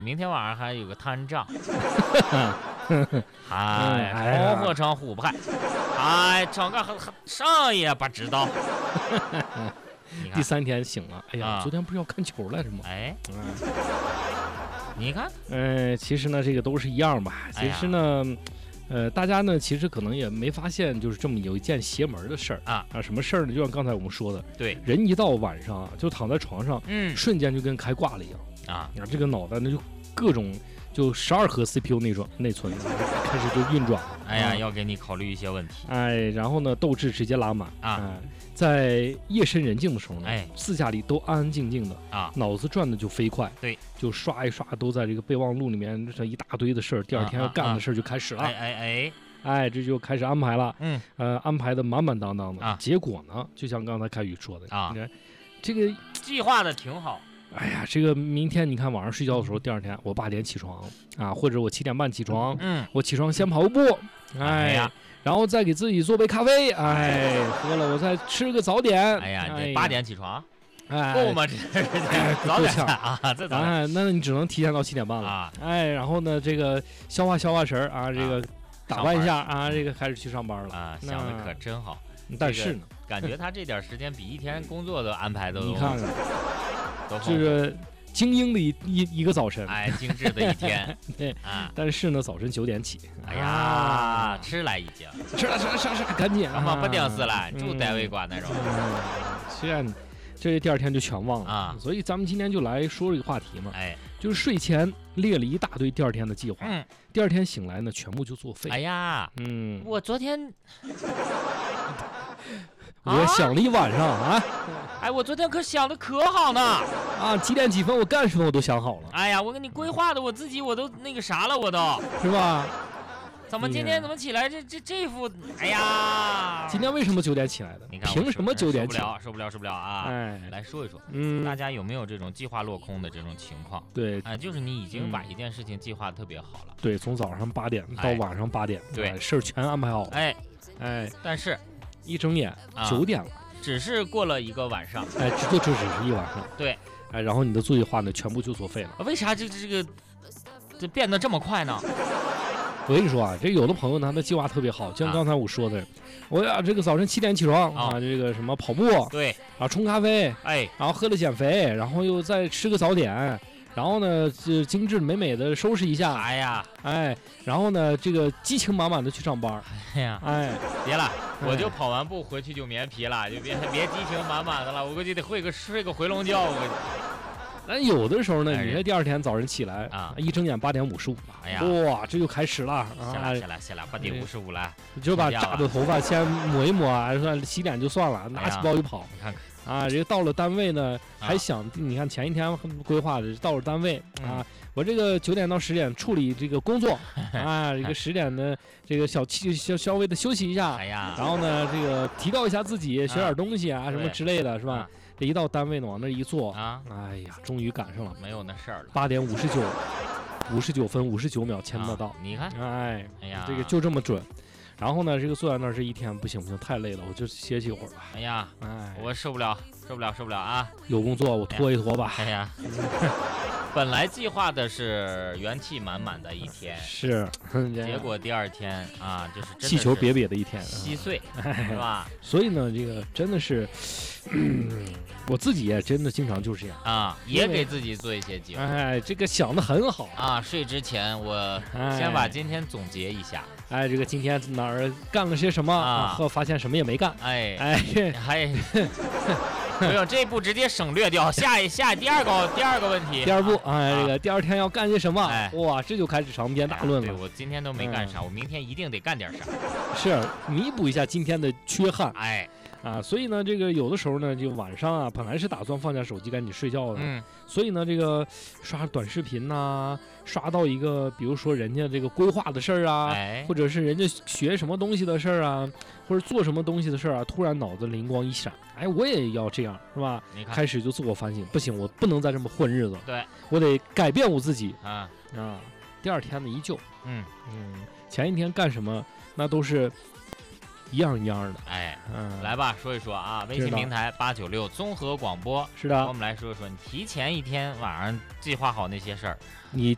明天晚上还有个摊账，红火城虎派，整个上也不知道。 第3天醒了，哎呀，昨天不是要看球来着吗？ 你看， 其实呢，这个都是一样吧。其实呢，大家呢，其实可能也没发现，就是这么有一件邪门的事儿什么事儿呢？就像刚才我们说的， 对， 人一到晚上就躺在床上，瞬间就跟开挂了一样这个脑袋呢就各种就12核 CPU 内存开始就运转了。 要给你考虑一些问题。 然后呢，斗志直接拉满在夜深人静的时候呢，四下里都安安静静的脑子转的就飞快， 对， 就刷一刷都在这个备忘录里面，这一大堆的事儿，第二天要干的事儿就开始了。这就开始安排了。安排的满满当当的结果呢，就像刚才凯宇说的这个计划的挺好。 这个明天你看晚上睡觉的时候，第二天我8点起床或者我7点半起床，我起床先跑个步，然后再给自己做杯咖啡，喝了我再吃个早点。 你8点起床，够吗？这早点这早点那你只能提前到7点半了然后呢，这个消化神这个打扮一下这个开始去上班了想的可真好。 但是呢， 感觉他这点时间比一天工作的安排都你看看，就是精英的一个早晨， 精致的一天。 对但是呢，早晨9点起，吃来已经吃了，赶紧不顶死了，住单位管那种。 虽然这第二天就全忘了所以咱们今天就来说这个话题嘛，就是睡前列了一大堆第二天的计划，第二天醒来呢，全部就作废。 我昨天。 我想了一晚上我昨天可想的可好呢几点几分我干什么我都想好了。 我给你规划的我自己我都那个啥了，我都是吧？ 怎么今天怎么起来这副今天为什么9点起来的？ 你看凭什么9点起来？ 受不了来说一说，大家有没有这种计划落空的这种情况？ 对就是你已经把一件事情计划特别好了， 对，从早上8点到晚上8点， 对， 事儿全安排好了， 但是一睁眼9点了， 只是过了一个晚上， 就只是一晚上， 对， 然后你的计划呢全部就作废了。 为啥这变得这么快呢？ 我跟你说这有的朋友呢，他的计划特别好，像刚才我说的，我这个早晨7点起床这个什么跑步， 对， 冲咖啡，然后喝了减肥，然后又再吃个早点。然后呢，就精致美美的收拾一下，然后呢，这个激情满满的去上班， 别了，我就跑完步回去就棉皮了，就别激情满满的了，我估计得睡个回笼觉，我估计。 但有的时候呢，你这第二天早上起来一睁眼8点55，哇，这就开始了下来8点55了， 就把炸的头发先抹一抹洗脸就算了，拿起包就跑， 你看看。 这个到了单位呢，还想你看前一天规划的，到了单位我这个9点到10点处理这个工作这个10点呢，这个稍微的休息一下，然后呢，这个提高一下自己，学点东西什么之类的，是吧？这一到单位呢，往那一坐终于赶上了， 没有那事儿了。 8点59分59秒签的到， 你看， 这个就这么准。然后呢，这个坐在那儿这一天不行，太累了，我就歇息一会儿吧。 我受不了有工作我拖一拖吧。 本来计划的是元气满满的一天， 是， 结果第二天就是真的气球瘪瘪的一天， 稀碎，是吧？ 所以呢，这个真的是，我自己也真的经常就是这样也给自己做一些计划。 这个想的很好睡之前我先把今天总结一下。 这个今天哪儿干了些什么或发现什么也没干。 没有，这一步直接省略掉，下第二个问题。 第二步这个第二天要干些什么？哇，这就开始长篇大论了。 对，我今天都没干啥，我明天一定得干点啥。 是弥补一下今天的缺憾。所以呢，这个有的时候呢，就晚上本来是打算放下手机赶紧睡觉的，所以呢，这个刷短视频刷到一个，比如说人家这个规划的事儿或者是人家学什么东西的事儿或者做什么东西的事儿突然脑子灵光一闪，我也要这样，是吧？开始就自我反省，不行，我不能再这么混日子， 对， 我得改变我自己第二天的依旧，前一天干什么那都是一样一样的。 来吧，说一说微信平台896综合广播。 是的， 我们来说一说，你提前一天晚上计划好那些事儿， 你